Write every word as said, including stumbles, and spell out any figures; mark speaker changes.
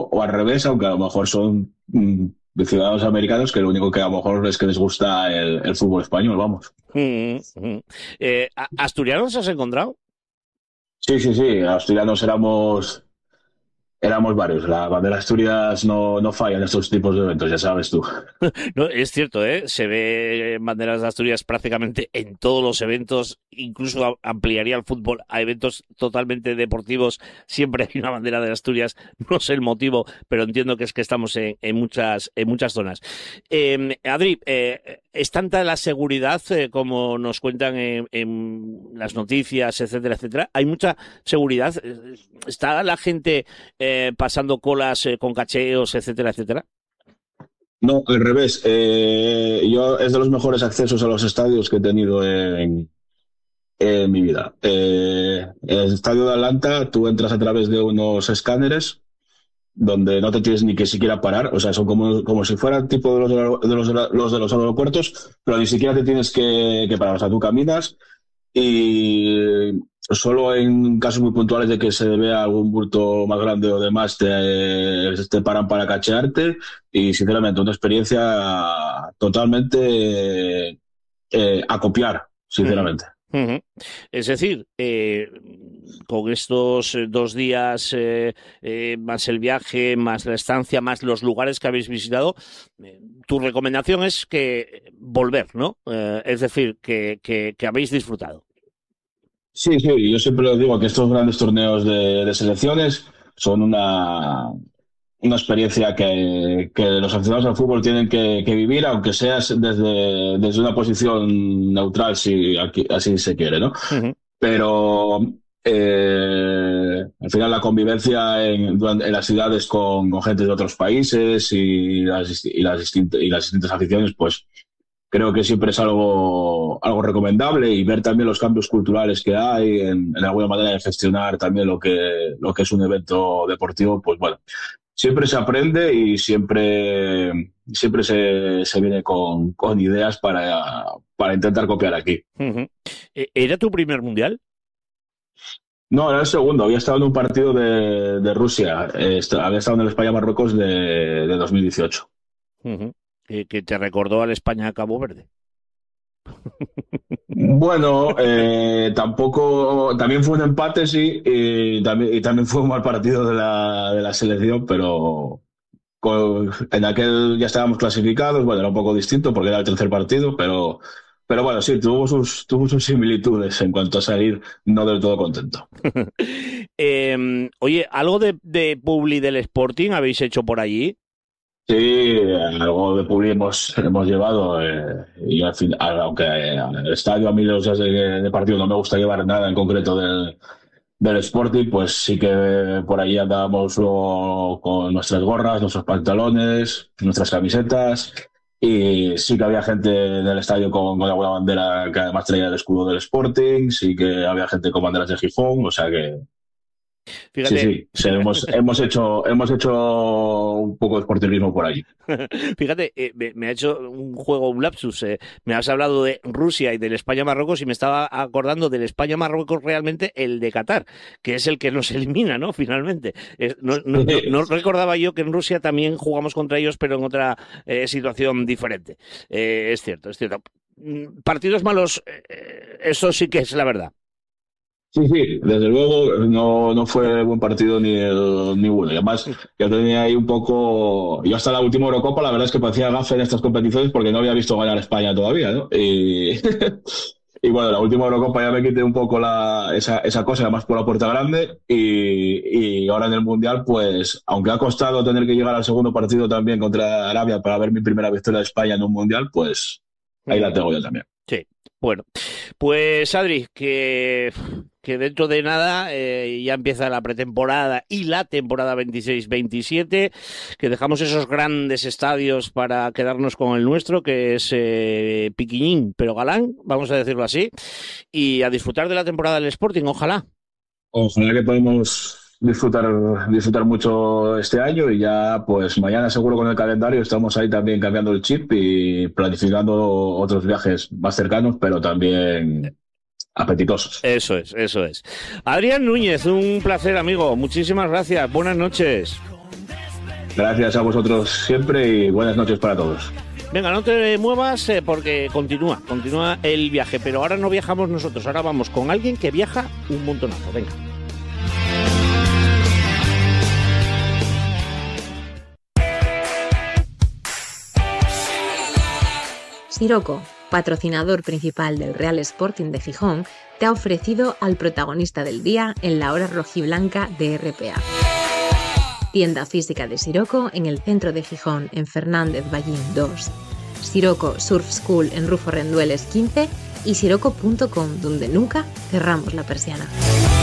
Speaker 1: o al revés, aunque a lo mejor son mm, de ciudadanos americanos que lo único que a lo mejor es que les gusta el, el fútbol español, vamos.
Speaker 2: Mm, mm. Eh, ¿Asturianos has encontrado?
Speaker 1: Sí, sí, sí, asturianos éramos, éramos varios. La bandera de Asturias no, no falla en estos tipos de eventos, ya sabes tú.
Speaker 2: No, es cierto, ¿eh? Se ve banderas de Asturias prácticamente en todos los eventos, incluso a- ampliaría el fútbol a eventos totalmente deportivos. Siempre hay una bandera de Asturias, no sé el motivo, pero entiendo que es que estamos en, en muchas, en muchas zonas. Eh, Adri, eh, ¿es tanta la seguridad eh, como nos cuentan en, en las noticias, etcétera, etcétera? ¿Hay mucha seguridad? Eh, ¿Está la gente eh, pasando colas eh, con cacheos, etcétera, etcétera?
Speaker 1: No, al revés. Eh, yo es de los mejores accesos a los estadios que he tenido en, en mi vida. Eh, el estadio de Atlanta, tú entras a través de unos escáneres donde no te tienes ni que siquiera parar, o sea, son como, como si fueran tipo de los de los, de los, los de los aeropuertos, pero ni siquiera te tienes que, que parar, o sea, tú caminas y solo en casos muy puntuales de que se vea algún bulto más grande o demás te, te paran para cachearte y sinceramente una experiencia totalmente eh, a copiar,
Speaker 2: Ujú,
Speaker 1: sinceramente.
Speaker 2: ujú. Es decir, eh, con estos eh, dos días, eh, eh, más el viaje, más la estancia, más los lugares que habéis visitado, eh, tu recomendación es que volver, ¿no? Eh, es decir, que, que, que habéis disfrutado.
Speaker 1: Sí, sí, yo siempre lo digo que estos grandes torneos de, de selecciones son una, una experiencia que, que los aficionados al fútbol tienen que, que vivir, aunque seas desde, desde una posición neutral, si aquí- así se quiere, ¿no?
Speaker 2: Ujú.
Speaker 1: Pero eh, al final la convivencia en, durante- en las ciudades con, con gente de otros países y las, disti- y las, distintas, y las distintas aficiones, pues creo que siempre es algo, algo recomendable y ver también los cambios culturales que hay en, en alguna manera de gestionar también lo que, lo que es un evento deportivo, pues bueno, siempre se aprende y siempre, siempre se, se viene con, con ideas para, para intentar copiar aquí.
Speaker 2: Ujú. Eh, ¿Era tu primer mundial?
Speaker 1: No, era el segundo. Había estado en un partido de, de Rusia. Eh, est- había estado en el España-Marruecos de, de dos mil dieciocho.
Speaker 2: Ujú. Eh, que te recordó al España-Cabo Verde.
Speaker 1: Bueno, eh, tampoco, también fue un empate, sí, y también, y también fue un mal partido de la, de la selección, pero con- en aquel ya estábamos clasificados, bueno, era un poco distinto porque era el tercer partido, pero, pero bueno, sí, tuvo sus, tuvo sus similitudes en cuanto a salir no del todo contento.
Speaker 2: Eh, oye, ¿algo de, de Publi del Sporting habéis hecho por allí?
Speaker 1: Sí, algo de publi hemos, hemos llevado eh, y al fin, aunque eh, al estadio a mí los días de, de partido no me gusta llevar nada en concreto del, del Sporting, pues sí que por ahí andábamos luego con nuestras gorras, nuestros pantalones, nuestras camisetas y sí que había gente del estadio con, con alguna bandera que además traía el escudo del Sporting, sí que había gente con banderas de Gijón, o sea que sí,
Speaker 2: Fíjate,
Speaker 1: sí, sí, hemos, hemos hecho, hemos hecho un poco de sportingismo por allí.
Speaker 2: fíjate, eh, me, me ha hecho un juego, un lapsus. Eh. Me has hablado de Rusia y del España-Marruecos y me estaba acordando del España-Marruecos realmente el de Qatar, que es el que nos elimina, ¿no? Finalmente. Es- no, no- no- no recordaba yo que en Rusia también jugamos contra ellos, pero en otra eh, situación diferente. Eh, es cierto, es cierto. Mm, Partidos malos, eh, eh, eso sí que es la verdad.
Speaker 1: Sí, sí, desde luego no, no fue buen partido ni el, ni bueno. Y además, yo tenía ahí un poco. Yo hasta la última Eurocopa, la verdad es que parecía gafe en estas competiciones porque no había visto ganar a España todavía, ¿no? Y, y bueno, la última Eurocopa ya me quité un poco la, esa, esa cosa, además por la puerta grande. Y, y ahora en el Mundial, pues, aunque ha costado tener que llegar al segundo partido también contra Arabia para ver mi primera victoria de España en un Mundial, pues ahí la
Speaker 2: Mm.
Speaker 1: tengo yo también.
Speaker 2: Sí, bueno, pues Adri, que, que dentro de nada eh, ya empieza la pretemporada y la temporada veintiséis veintisiete, que dejamos esos grandes estadios para quedarnos con el nuestro, que es eh, Piquiñín, pero galán, vamos a decirlo así, y a disfrutar de la temporada del Sporting, ojalá.
Speaker 1: Ojalá que podamos disfrutar, disfrutar mucho este año y ya pues mañana seguro con el calendario estamos ahí también cambiando el chip y planificando otros viajes más cercanos, pero también apetitosos.
Speaker 2: Eso es, eso es. Adrián Núñez, un placer, amigo. Muchísimas gracias. Buenas noches.
Speaker 1: Gracias a vosotros siempre y buenas noches para todos.
Speaker 2: Venga, no te muevas eh, porque continúa, continúa el viaje, pero ahora no viajamos nosotros, ahora vamos con alguien que viaja un montonazo. Venga.
Speaker 3: Sirocco, patrocinador principal del Real Sporting de Gijón, te ha ofrecido al protagonista del día en la hora rojiblanca de R P A. Tienda física de Sirocco en el centro de Gijón, en Fernández Ballín dos. Sirocco Surf School en Rufo Rendueles quince y sirocco punto com, donde nunca cerramos la persiana.